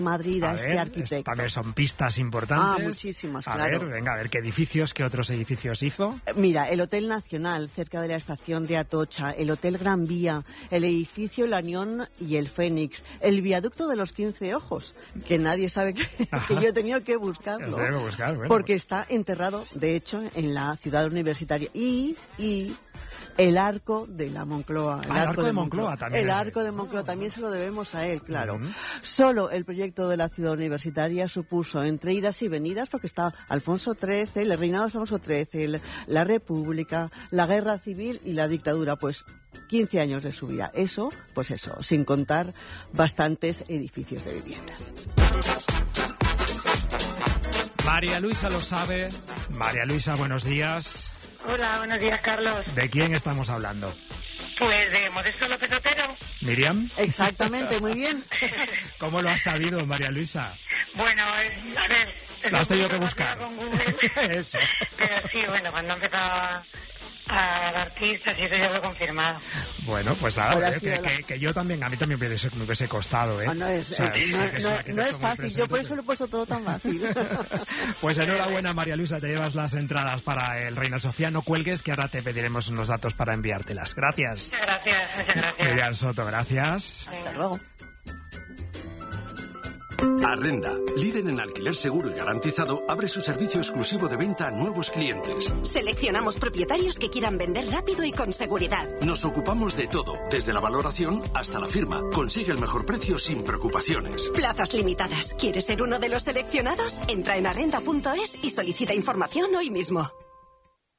Madrid a este arquitecto. También son pistas importantes. Muchísimas, a claro. Venga, a ver qué edificios, qué otros edificios hizo. Mira, el Hotel Nacional, cerca de la estación de Atocha, el Hotel Gran Vía, el edificio La Unión y el Fénix, el viaducto de los 15 ojos, que nadie sabe que yo he tenido que buscarlo. Porque está enterrado, de hecho, en la ciudad universitaria. Y el Arco de la Moncloa. El Arco de Moncloa también. El Arco de Moncloa también se lo debemos a él, claro. Solo el proyecto de la ciudad universitaria supuso, entre idas y venidas, porque está Alfonso XIII, el reinado de Alfonso XIII, la República, la Guerra Civil y la dictadura, pues 15 años de su vida. Eso, sin contar bastantes edificios de viviendas. María Luisa lo sabe. María Luisa, buenos días. Hola, buenos días, Carlos. ¿De quién estamos hablando? Pues de Modesto López Otero. ¿Miriam? Exactamente, muy bien. ¿Cómo lo has sabido, María Luisa? Bueno, a ver... ¿Lo has tenido que buscar? Con Google. Eso. Pero sí, bueno, cuando empezaba a dar pistas y eso ya lo he confirmado. Bueno, pues nada, que yo también, a mí también me hubiese costado, ¿eh? No es fácil, yo por eso lo he puesto todo tan fácil. Pues enhorabuena, María Luisa, te llevas las entradas para el Reina Sofía. No cuelgues, que ahora te pediremos unos datos para enviártelas. Gracias. Muchas gracias. Miriam Soto, gracias. Hasta luego. Arrenda, líder en alquiler seguro y garantizado, abre su servicio exclusivo de venta a nuevos clientes. Seleccionamos propietarios que quieran vender rápido y con seguridad. Nos ocupamos de todo, desde la valoración hasta la firma. Consigue el mejor precio sin preocupaciones. Plazas limitadas. ¿Quieres ser uno de los seleccionados? Entra en arrenda.es y solicita información hoy mismo.